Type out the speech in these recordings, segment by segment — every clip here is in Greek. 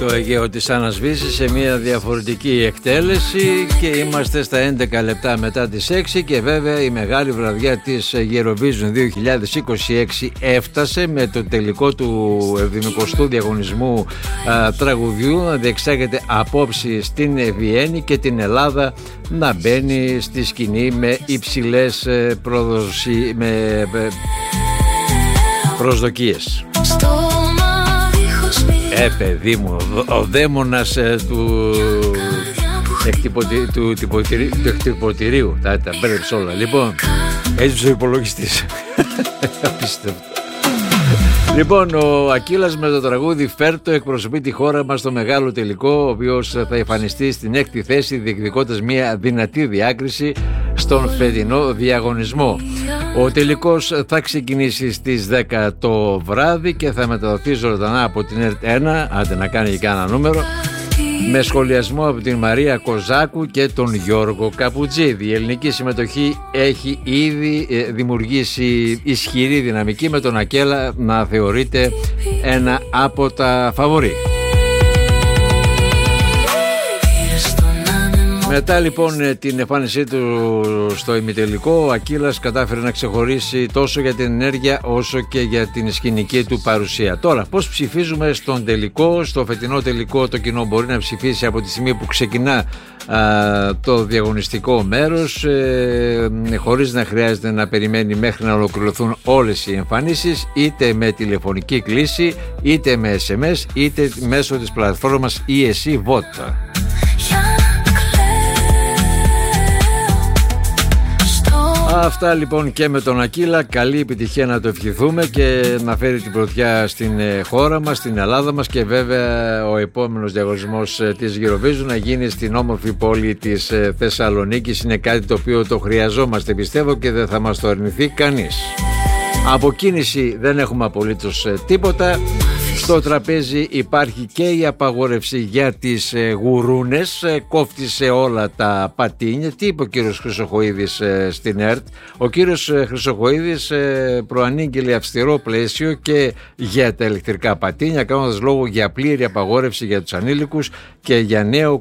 Το Αιγαίο της Ανασβήσης σε μια διαφορετική εκτέλεση και είμαστε στα 11 λεπτά μετά τις 6 και βέβαια η μεγάλη βραδιά της Eurovision 2026 έφτασε με το τελικό του 70ου διαγωνισμού τραγουδιού να διεξάγεται απόψε στην Βιέννη και την Ελλάδα να μπαίνει στη σκηνή με υψηλές προσδοκίες. Παιδί μου, ο δαίμονας του εκτυπωτηρίου. Τα μπέρδεψε όλα. Λοιπόν, έζησε ο υπολογιστής. Απίστευτο. Λοιπόν, ο Ακύλας με το τραγούδι Φέρτο εκπροσωπεί τη χώρα μας στο μεγάλο τελικό, ο οποίος θα εμφανιστεί στην 6η θέση διεκδικώντας μια δυνατή διάκριση στον φετινό διαγωνισμό. Ο τελικός θα ξεκινήσει στις 10 το βράδυ και θα μεταδοθεί ζωντανά από την ΕΡΤ1, άντε να κάνει και κάνα νούμερο, με σχολιασμό από την Μαρία Κοζάκου και τον Γιώργο Καπουτζίδη. Η ελληνική συμμετοχή έχει ήδη δημιουργήσει ισχυρή δυναμική, με τον Ακέλα να θεωρείται ένα από τα φαβορί. Μετά λοιπόν την εμφάνισή του στο ημιτελικό, ο Ακύλας κατάφερε να ξεχωρίσει τόσο για την ενέργεια όσο και για την σκηνική του παρουσία. Τώρα, πώς ψηφίζουμε στον τελικό? Στο φετινό τελικό το κοινό μπορεί να ψηφίσει από τη στιγμή που ξεκινά το διαγωνιστικό μέρος, χωρίς να χρειάζεται να περιμένει μέχρι να ολοκληρωθούν όλες οι εμφανίσεις, είτε με τηλεφωνική κλήση, είτε με SMS, είτε μέσω της πλατφόρμας ESC Vote. Αυτά λοιπόν και με τον Ακύλα. Καλή επιτυχία να το ευχηθούμε και να φέρει την πρωτιά στην χώρα μας, στην Ελλάδα μας, και βέβαια ο επόμενος διαγωνισμός της Eurovision να γίνει στην όμορφη πόλη της Θεσσαλονίκης. Είναι κάτι το οποίο το χρειαζόμαστε, πιστεύω, και δεν θα μας το αρνηθεί κανείς. Από κίνηση δεν έχουμε απολύτως τίποτα. Στο τραπέζι υπάρχει και η απαγόρευση για τις γουρούνες, κόφτισε όλα τα πατίνια. Τι είπε ο κύριος Χρυσοχοΐδης στην ΕΡΤ? Ο κύριος Χρυσοχοΐδης προανήγγειλε αυστηρό πλαίσιο και για τα ηλεκτρικά πατίνια, κάνοντας λόγο για πλήρη απαγόρευση για τους ανήλικους και για νέο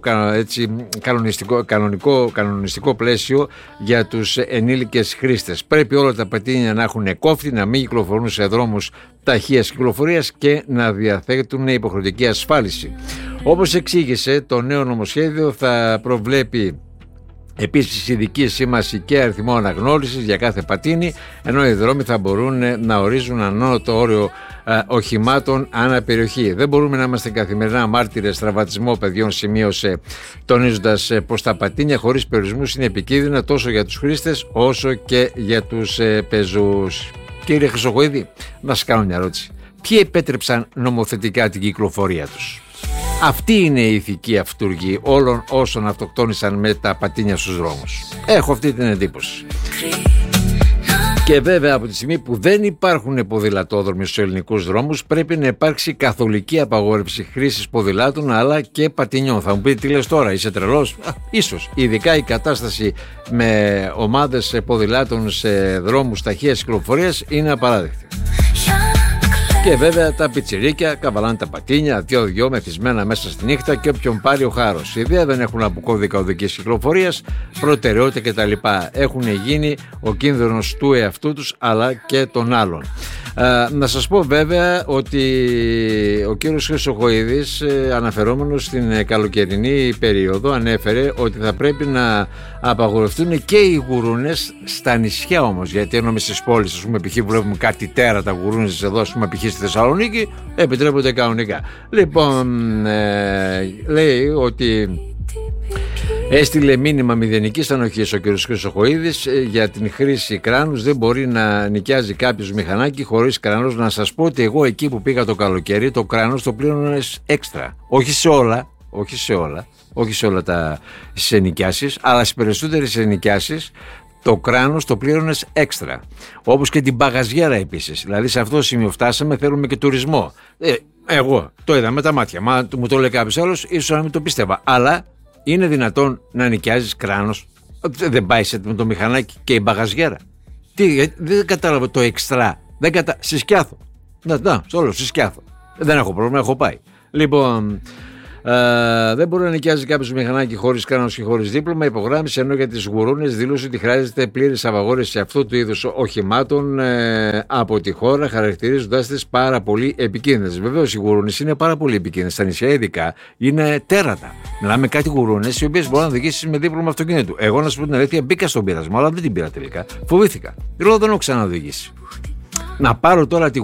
κανονιστικό πλαίσιο για τους ενήλικες χρήστες. Πρέπει όλα τα πατίνια να έχουν κόφτη, να μην κυκλοφορούν σε δρόμους ταχείας κυκλοφορίας και να διαθέτουν υποχρεωτική ασφάλιση. Όπως εξήγησε, το νέο νομοσχέδιο θα προβλέπει επίσης ειδική σήμανση και αριθμό αναγνώρισης για κάθε πατίνι, ενώ οι δρόμοι θα μπορούν να ορίζουν ανώτατο όριο οχημάτων ανά περιοχή. Δεν μπορούμε να είμαστε καθημερινά μάρτυρες τραυματισμό παιδιών, σημείωσε, τονίζοντας πως τα πατίνια χωρίς περιορισμούς είναι επικίνδυνα τόσο για τους χρήστες όσο και για τους πεζούς. Κύριε Χρυσοχοΐδη, να σας κάνω μια ερώτηση. Ποιοι επέτρεψαν νομοθετικά την κυκλοφορία τους? Αυτή είναι η ηθική αυτούργη όλων όσων αυτοκτόνησαν με τα πατίνια στους δρόμους. Έχω αυτή την εντύπωση. Και βέβαια από τη στιγμή που δεν υπάρχουν ποδηλατόδρομοι στους ελληνικούς δρόμους, πρέπει να υπάρξει καθολική απαγόρευση χρήσης ποδηλάτων αλλά και πατινιών. Θα μου πείτε, τι λες τώρα, είσαι τρελός? Ίσως. Ειδικά η κατάσταση με ομάδες ποδηλάτων σε δρόμους ταχείας κυκλοφορίας είναι απαράδεκτη. Και βέβαια τα πιτσιρίκια καβαλάνε τα πατίνια, δυο μεθυσμένα μέσα στη νύχτα και όποιον πάρει ο χάρος. Η ιδέα δεν έχουν από κώδικα οδικής κυκλοφορίας, προτεραιότητα κτλ. Έχουν γίνει ο κίνδυνος του εαυτού τους αλλά και των άλλων. Να σας πω βέβαια ότι ο κύριος Χρυσοχοΐδης, αναφερόμενος στην καλοκαιρινή περίοδο, ανέφερε ότι θα πρέπει να απαγορευτούν και οι γουρούνες στα νησιά όμως, γιατί ενώ στις πόλεις, ας πούμε, π.χ. βλέπουμε κάτι τέρατα γουρούνες, εδώ, ας πούμε, π.χ. στη Θεσσαλονίκη επιτρέπονται κανονικά. Λοιπόν, λέει ότι έστειλε μήνυμα μηδενικής ανοχής ο κ. Χρυσοχοΐδης για την χρήση κράνους. Δεν μπορεί να νοικιάζει κάποιος μηχανάκι χωρίς κράνος. Να σας πω ότι εγώ εκεί που πήγα το καλοκαίρι, το κράνος το πλήρωνε έξτρα. Όχι σε όλα τα ενοικιάσεις, αλλά στις περισσότερες ενοικιάσεις το κράνος το πλήρωνες έξτρα. Όπως και την μπαγαζιέρα επίσης. Δηλαδή σε αυτό το σημείο φτάσαμε, θέλουμε και τουρισμό. Εγώ το είδα με τα μάτια. Μα μου το λέει κάποιος άλλος, ίσως να μην το πίστευα. Αλλά είναι δυνατόν να νοικιάζεις κράνος? Δεν πάει με το μηχανάκι και η μπαγαζιέρα? Δεν κατάλαβα το εξτρά. Συσκιάθω. Όλο συσκιάθω. Δεν έχω πρόβλημα, έχω πάει. Λοιπόν, Δεν μπορεί να νοικιάζει κάποιο μηχανάκι χωρίς κάνος και χωρίς δίπλωμα. Υπογράμμισε, ενώ για τις γουρούνες δήλωσε ότι χρειάζεται πλήρης απαγόρευση αυτού του είδους οχημάτων από τη χώρα, χαρακτηρίζοντας τις πάρα πολύ επικίνδυνες. Βεβαίως οι γουρούνες είναι πάρα πολύ επικίνδυνες. Στα νησιά ειδικά είναι τέρατα. Μιλάμε κάτι γουρούνες οι οποίες μπορεί να οδηγήσει με δίπλωμα αυτοκίνητου. Εγώ, να σου πω την αλήθεια, μπήκα στον πειρασμό, αλλά δεν την πήρα τελικά. Φοβήθηκα. Δηλαδή δεν έχω ξαναοδηγήσει. Να πάρω τώρα τη